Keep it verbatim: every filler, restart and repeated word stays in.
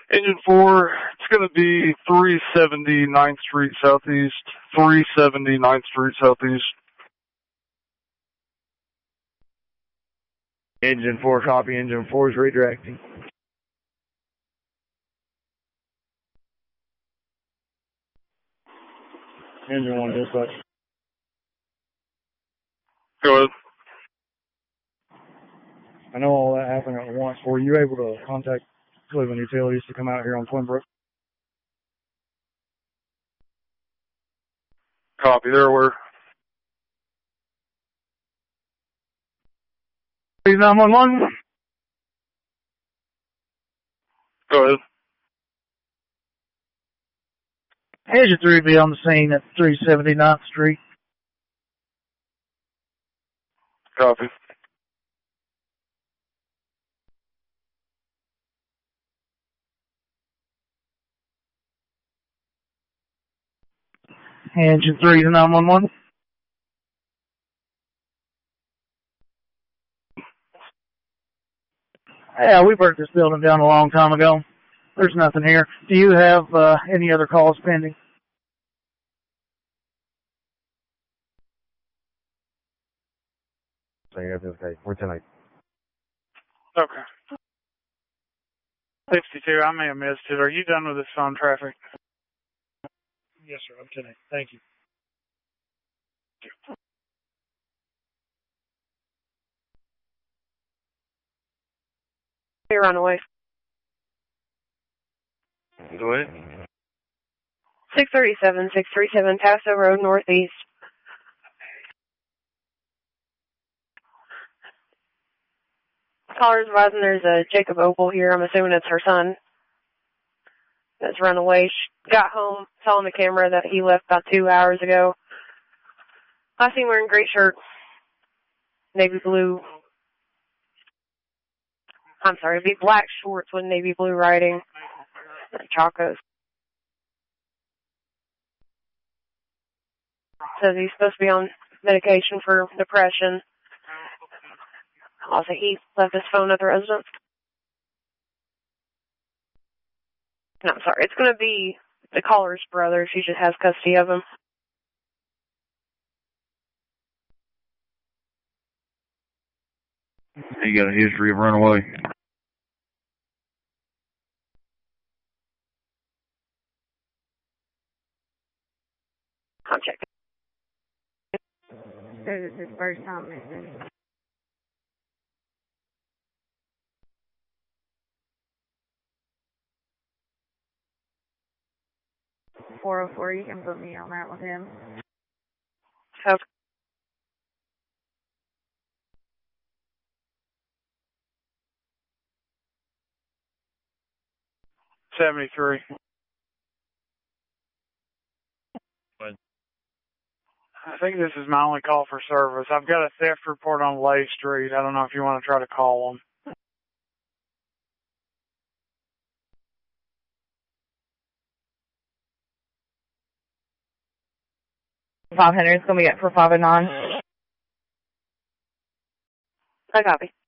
Engine four, it's going to be three seventy ninth Street Southeast, three seventy ninth Street Southeast. Engine four, copy. Engine four is redirecting. Engine one, dispatch. Go ahead. I know all that happened at once. Were you able to contact Cleveland Utilities to come out here on Twin Brook? Copy, they're aware. nine one one. Go ahead. Engine three be on the scene at three seventy-ninth Street. Copy. Engine three to nine one one. Yeah, we burnt this building down a long time ago. There's nothing here. Do you have uh, any other calls pending? Okay, we're tonight. Okay. sixty-two, I may have missed it. Are you done with this phone traffic? Yes, sir. I'm tonight. Thank you. Hey, runaway. Go ahead. six thirty-seven, six thirty-seven, Paso Road, Northeast. Caller's advising there's a Jacob Opal here. I'm assuming it's her son that's run away. She got home, saw on the camera that he left about two hours ago. I seen him wearing gray shirt, navy blue. I'm sorry, it'd be black shorts with navy blue writing, like Chacos. Says he's supposed to be on medication for depression. Also, he left his phone at the residence. No, I'm sorry. It's going to be the caller's brother. She just has custody of him. He got a history of runaway. I'll check. This is his first time missing. four oh four, you can put me on that with him. Okay. seventy-three. I think this is my only call for service. I've got a theft report on Lay Street. I don't know if you want to try to call them. five hundred is going to be up for five oh nine. I copy.